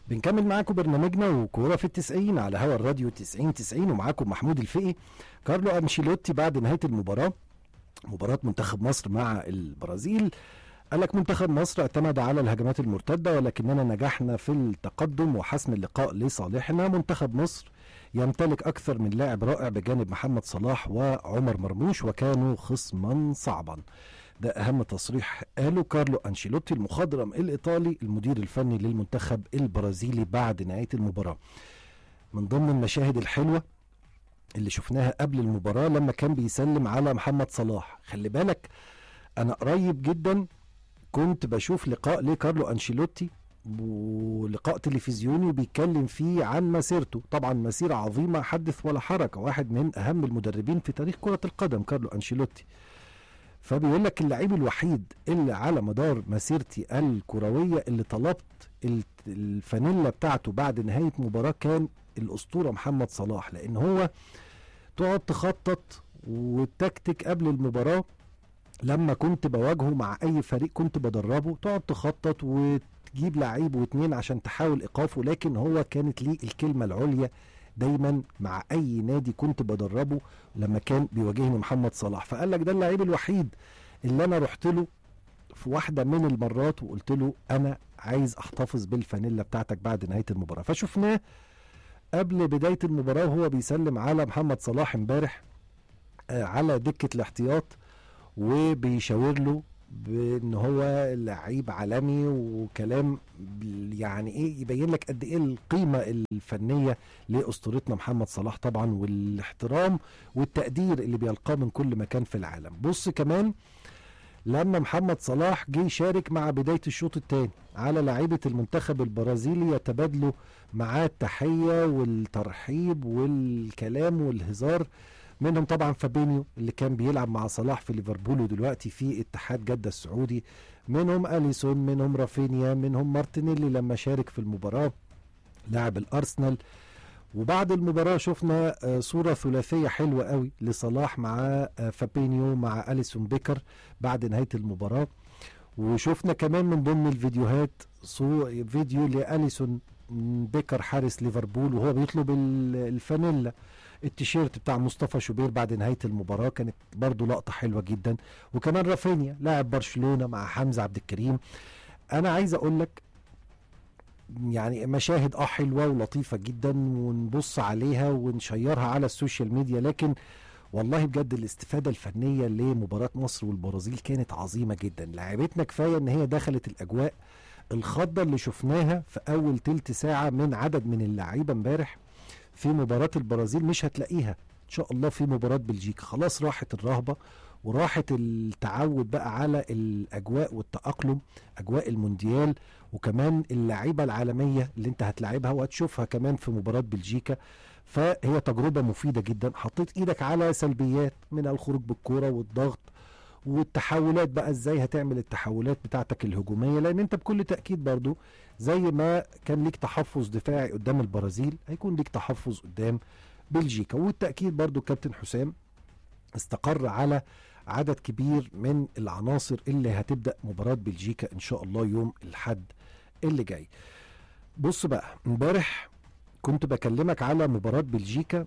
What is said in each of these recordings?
بنكمل معاكم برنامجنا وكورة في التسعين على هوا الراديو 90 ومعاكم محمود الفقي. كارلو أنشيلوتي بعد نهاية مباراة منتخب مصر مع البرازيل قال لك منتخب مصر اعتمد على الهجمات المرتدة ولكننا نجحنا في التقدم وحسم اللقاء لصالحنا. منتخب مصر يمتلك أكثر من لاعب رائع بجانب محمد صلاح وعمر مرموش وكانوا خصما صعبا. ده أهم تصريح قاله كارلو أنشيلوتي المخضرم الإيطالي المدير الفني للمنتخب البرازيلي بعد نهاية المباراة. من ضمن المشاهد الحلوة اللي شفناها قبل المباراة لما كان بيسلم على محمد صلاح. خلي بالك أنا قريب جدا كنت بشوف لقاء لكارلو أنشيلوتي ولقاء تلفزيوني بيتكلم فيه عن مسيرته، طبعا مسيرة عظيمة حدث ولا حرج، واحد من أهم المدربين في تاريخ كرة القدم كارلو أنشيلوتي. فبيقول لك اللعيب الوحيد اللي على مدار مسيرتي الكروية اللي طلبت الفانيلا بتاعته بعد نهاية مباراة كان الأسطورة محمد صلاح، لأن هو تقعد تخطط وتكتك قبل المباراة. لما كنت بواجهه مع أي فريق كنت بدربه تقعد تخطط وتجيب لعيب واتنين عشان تحاول إيقافه، لكن هو كانت ليه الكلمة العليا دايما مع اي نادي كنت بدربه لما كان بيواجهني محمد صلاح. فقال لك ده اللعيب الوحيد اللي انا رحت له في واحدة من المرات وقلت له انا عايز احتفظ بالفانيلا بتاعتك بعد نهاية المباراة. فشفناه قبل بداية المباراة وهو بيسلم على محمد صلاح امبارح على دكة الاحتياط وبيشاور له بان هو لعيب عالمي وكلام يعني ايه يبين لك قد ايه القيمه الفنيه لاسطورتنا محمد صلاح طبعا، والاحترام والتقدير اللي بيلقاه من كل مكان في العالم. بص كمان لما محمد صلاح جه يشارك مع بدايه الشوط الثاني على لاعيبه المنتخب البرازيلي يتبادلوا معاه التحيه والترحيب والكلام والهزار، منهم طبعا فابينيو اللي كان بيلعب مع صلاح في ليفربول ودلوقتي في اتحاد جدة السعودي، منهم أليسون، منهم رافينيا، منهم مارتينيلي لما شارك في المباراة لاعب الأرسنال. وبعد المباراة شفنا صورة ثلاثية حلوة قوي لصلاح مع فابينيو مع أليسون بيكر بعد نهاية المباراة. وشفنا كمان من ضمن الفيديوهات فيديو لأليسون بيكر حارس ليفربول وهو بيطلب الفانيلا التيشيرت بتاع مصطفى شوبير بعد نهاية المباراة، كانت برضو لقطة حلوة جدا. وكمان رافينيا لاعب برشلونة مع حمزة عبد الكريم. انا عايز اقول لك يعني مشاهد حلوة ولطيفة جدا ونبص عليها ونشيرها على السوشيال ميديا، لكن والله بجد الاستفادة الفنية لمباراة مصر والبرازيل كانت عظيمة جدا. لاعبتنا كفاية ان هي دخلت الاجواء الخضة اللي شفناها في اول تلت ساعة من عدد من اللعيبة امبارح في مباراة البرازيل مش هتلاقيها ان شاء الله في مباراة بلجيكا. خلاص راحت الرهبة وراحت التعود بقى على الاجواء والتأقلم اجواء المونديال، وكمان اللعيبة العالمية اللي انت هتلاعبها وهتشوفها كمان في مباراة بلجيكا. فهي تجربة مفيدة جدا. حطيت ايدك على سلبيات من الخروج بالكورة والضغط والتحولات بقى ازاي هتعمل التحولات بتاعتك الهجومية، لان انت بكل تأكيد برضو زي ما كان ليك تحفظ دفاعي قدام البرازيل هيكون ليك تحفظ قدام بلجيكا. والتأكيد برضو كابتن حسام استقر على عدد كبير من العناصر اللي هتبدأ مباراة بلجيكا ان شاء الله يوم الحد اللي جاي. بص بقى امبارح كنت بكلمك على مباراة بلجيكا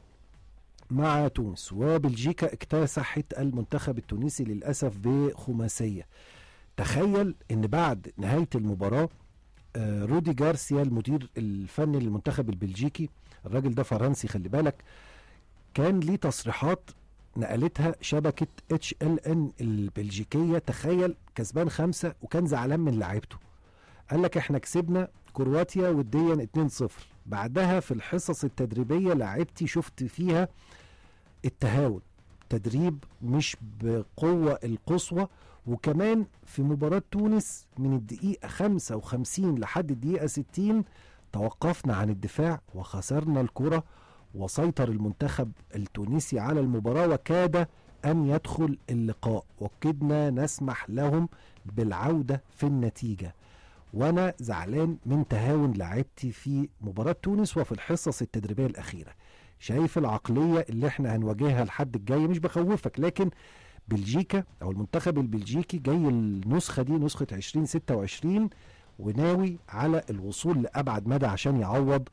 مع تونس، وبلجيكا اكتسحت المنتخب التونسي للأسف بخماسية. تخيل ان بعد نهاية المباراة رودي جارسيا المدير الفني للمنتخب البلجيكي، الراجل ده فرنسي خلي بالك، كان ليه تصريحات نقلتها شبكة HLN البلجيكية. تخيل كسبان 5 وكان زعلان من لعيبته. قال لك احنا كسبنا كرواتيا وديا 2-0، بعدها في الحصص التدريبية لعبتي شفت فيها التهاون، تدريب مش بقوة القصوى. وكمان في مباراة تونس من الدقيقة 55 لحد الدقيقة 60 توقفنا عن الدفاع وخسرنا الكرة وسيطر المنتخب التونسي على المباراة وكاد أن يدخل اللقاء، وكدنا نسمح لهم بالعودة في النتيجة. وانا زعلان من تهاون لعبتي في مباراة تونس وفي الحصص التدريبية الأخيرة. شايف العقلية اللي احنا هنواجهها الحد الجاي؟ مش بخوفك، لكن بلجيكا او المنتخب البلجيكي جاي النسخة دي نسخة 2026 وناوي على الوصول لأبعد مدى عشان يعوض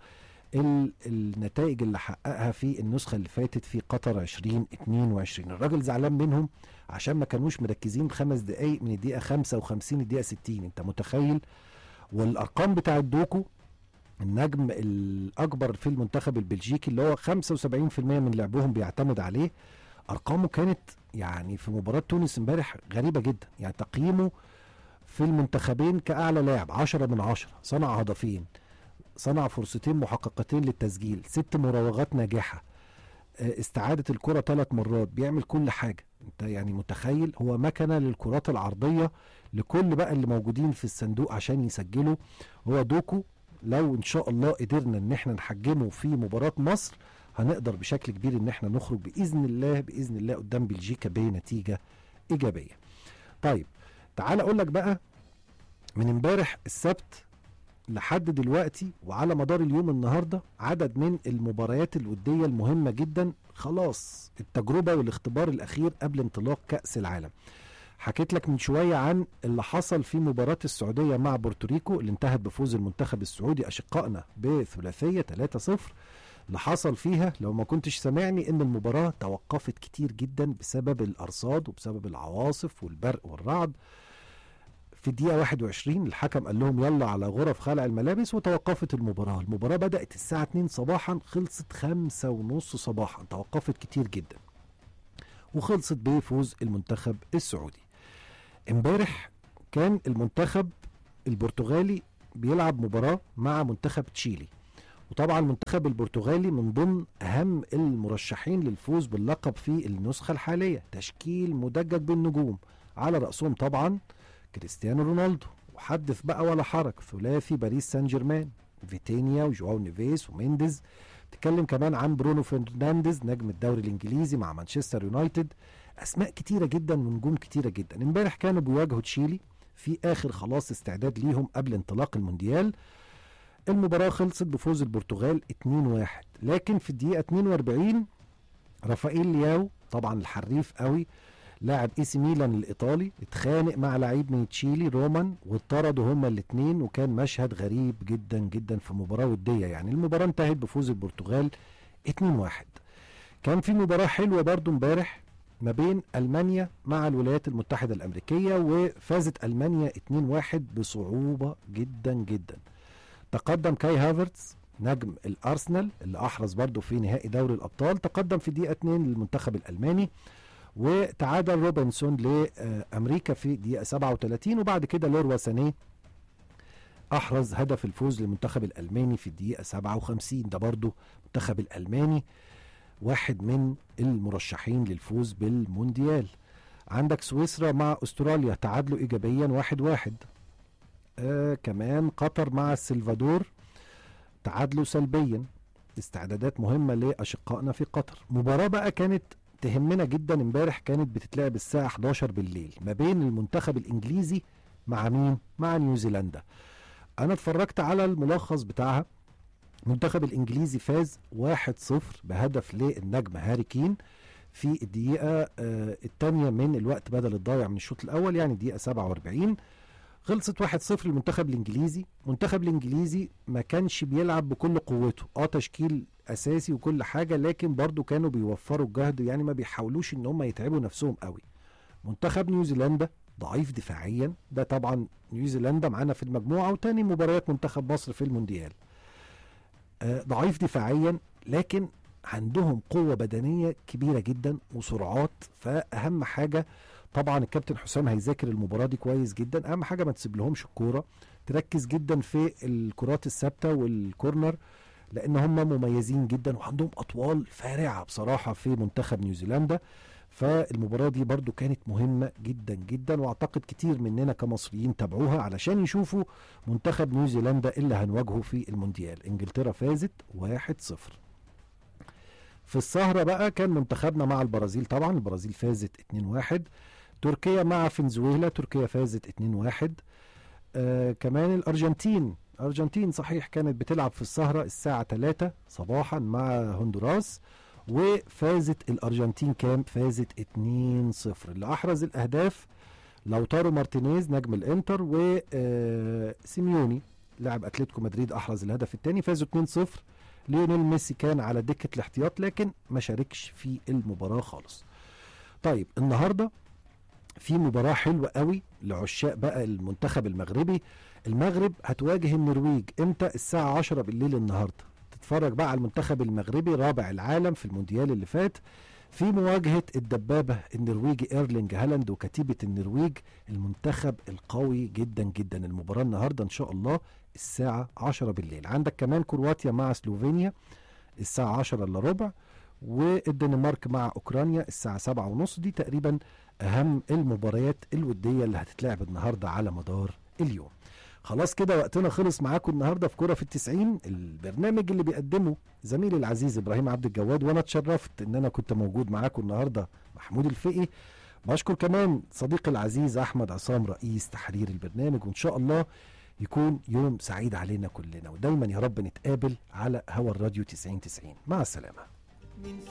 النتائج اللي حققها في النسخة اللي فاتت في قطر 2022. الراجل زعلان منهم عشان ما كانوش مركزين 5 دقايق من الدقيقة 55 الدقيقة 60. انت متخيل؟ والأرقام بتاع دوكو النجم الأكبر في المنتخب البلجيكي اللي هو 75% من لعبهم بيعتمد عليه، أرقامه كانت يعني في مباراة تونس امبارح غريبة جدا. يعني تقييمه في المنتخبين كأعلى لاعب 10 من 10، صنع هدفين، صنع فرصتين محققتين للتسجيل، 6 مراوغات ناجحة، استعادة الكرة 3 مرات، بيعمل كل حاجة. انت يعني متخيل؟ هو مكنة للكرات العرضية لكل بقى اللي موجودين في الصندوق عشان يسجلوا. هو دوكو لو ان شاء الله قدرنا ان احنا نحجمه في مباراة مصر هنقدر بشكل كبير ان احنا نخرج بإذن الله قدام بلجيكا بنتيجة إيجابية. طيب تعال اقول لك بقى، من امبارح السبت لحد دلوقتي وعلى مدار اليوم النهاردة عدد من المباريات الودية المهمة جدا، خلاص التجربة والاختبار الأخير قبل انطلاق كأس العالم. حكيت لك من شوية عن اللي حصل في مباراة السعودية مع بورتوريكو اللي انتهت بفوز المنتخب السعودي أشقائنا بثلاثية 3-0. اللي حصل فيها لو ما كنتش سامعني ان المباراة توقفت كتير جدا بسبب الأرصاد وبسبب العواصف والبرق والرعد. في الدقيقة 21 الحكم قال لهم يلا على غرف خلع الملابس وتوقفت المباراة. المباراة بدأت الساعة 2 صباحا، خلصت 5:30 صباحا، توقفت كتير جدا وخلصت بفوز المنتخب السعودي. امبارح كان المنتخب البرتغالي بيلعب مباراة مع منتخب تشيلي، وطبعا المنتخب البرتغالي من ضمن أهم المرشحين للفوز باللقب في النسخة الحالية، تشكيل مدجج بالنجوم على رأسهم طبعا كريستيانو رونالدو، وحدث بقى ولا حرج ثلاثي باريس سان جيرمان، فيتينيا وجواو نيفيس ومينديز. تتكلم كمان عن برونو فرنانديز نجم الدوري الانجليزي مع مانشستر يونايتد. اسماء كتيره جدا ونجوم كتيره جدا. امبارح كانوا بيواجهوا تشيلي في اخر خلاص استعداد ليهم قبل انطلاق المونديال. المباراه خلصت بفوز البرتغال 2-1، لكن في الدقيقه 42 رافائيل لياو طبعا الحريف قوي لاعب اي سي ميلان الايطالي اتخانق مع لعيب من تشيلي رومان واتطردوا هما الاثنين، وكان مشهد غريب جدا جدا في مباراه وديه. يعني المباراه انتهت بفوز البرتغال 2-1. كان في مباراه حلوه برضو امبارح ما بين المانيا مع الولايات المتحده الامريكيه، وفازت المانيا 2-1 بصعوبه جدا جدا. تقدم كاي هافرتز نجم الارسنال اللي احرز برضو في نهائي دوري الابطال، تقدم في دقيقه 2 للمنتخب الالماني، وتعادل روبنسون لأمريكا في دقيقة 37، وبعد كده لوروا سانيه أحرز هدف الفوز للمنتخب الألماني في الدقيقة 57. ده برضو المنتخب الألماني واحد من المرشحين للفوز بالمونديال. عندك سويسرا مع أستراليا تعادلوا إيجابيا 1-1. كمان قطر مع السلفادور تعادلوا سلبيا. استعدادات مهمة لأشقائنا في قطر. مباراة بقى كانت تهمنا جدا امبارح، كانت بتتلعب الساعة 11 بالليل ما بين المنتخب الانجليزي مع مين؟ مع نيوزيلندا. انا اتفرجت على الملخص بتاعها. المنتخب الانجليزي فاز 1-0 بهدف للنجم هاري كين في الدقيقة الثانية من الوقت بدل الضايع من الشوط الاول، يعني الدقيقة 47. خلصت 1-0 للمنتخب الانجليزي. المنتخب الانجليزي ما كانش بيلعب بكل قوته، تشكيل اساسي وكل حاجة، لكن برضو كانوا بيوفروا الجهد، يعني ما بيحاولوش ان هم يتعبوا نفسهم قوي. منتخب نيوزيلندا ضعيف دفاعيا، ده طبعا نيوزيلندا معانا في المجموعة وتاني مباريات منتخب مصر في المونديال. ضعيف دفاعيا لكن عندهم قوة بدنية كبيرة جدا وسرعات. فأهم حاجة طبعا الكابتن حسام هيذاكر المباراة دي كويس جدا. أهم حاجة ما تسيب لهمش الكورة، تركز جدا في الكرات الثابتة والكورنر، لأن هم مميزين جدا وعندهم أطوال فارعة بصراحة في منتخب نيوزيلندا. فالمباراة دي برضو كانت مهمة جدا جدا، واعتقد كتير مننا كمصريين تابعوها علشان يشوفوا منتخب نيوزيلندا اللي هنواجهه في المونديال. انجلترا فازت 1-0. في السهرة بقى كان منتخبنا مع البرازيل، طبعا البرازيل فازت 2-1. تركيا مع فنزويلا، تركيا فازت 2-1. كمان الأرجنتين صحيح كانت بتلعب في السهرة الساعة 3 صباحا مع هندوراس، وفازت الأرجنتين فازت 2-0. اللي أحرز الأهداف لوتارو مارتينيز نجم الانتر وسيميوني لاعب اتلتيكو مدريد احرز الهدف الثاني. فازوا 2-0. ليونيل ميسي كان على دكة الاحتياط لكن ما شاركش في المباراة خالص. طيب النهاردة في مباراة حلوة قوي لعشاق بقى المنتخب المغربي. المغرب هتواجه النرويج امتى؟ الساعة 10 بالليل النهاردة. تتفرج بقى على المنتخب المغربي رابع العالم في المونديال اللي فات في مواجهة الدبابة النرويجي ايرلينج هالاند وكتيبة النرويج، المنتخب القوي جدا جدا. المباراة النهاردة ان شاء الله الساعة 10 بالليل. عندك كمان كرواتيا مع سلوفينيا الساعة 10 الا ربع، والدنمارك مع اوكرانيا الساعة 7:30. دي تقريبا اهم المباريات الودية اللي هتتلعب النهاردة على مدار اليوم. خلاص كده وقتنا خلص معاكم النهاردة في كرة في 90، البرنامج اللي بيقدمه زميلي العزيز ابراهيم عبد الجواد، وانا اتشرفت ان انا كنت موجود معاكم النهاردة محمود الفقي. بشكر كمان صديقي العزيز احمد عصام رئيس تحرير البرنامج، وان شاء الله يكون يوم سعيد علينا كلنا، ودايما يا رب نتقابل على هوا الراديو 90-90. مع السلامة.